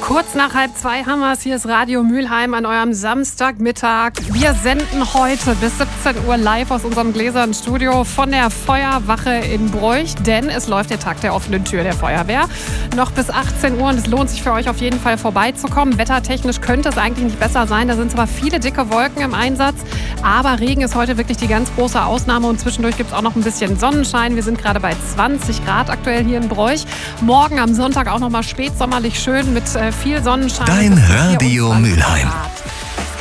Kurz nach 1:30 haben wir es. Hier ist Radio Mülheim an eurem Samstagmittag. Wir senden heute bis 17 Uhr live aus unserem gläsernen Studio von der Feuerwache in Broich, denn es läuft der Tag der offenen Tür der Feuerwehr. Noch bis 18 Uhr und es lohnt sich für euch auf jeden Fall vorbeizukommen. Wettertechnisch könnte es eigentlich nicht besser sein. Da sind zwar viele dicke Wolken im Einsatz, aber Regen ist heute wirklich die ganz große Ausnahme und zwischendurch gibt es auch noch ein bisschen Sonnenschein. Wir sind gerade bei 20 Grad aktuell hier in Broich. Morgen am Sonntag auch noch mal spätsommerlich schön mit viel Sonnenschein. Dein Radio Mülheim.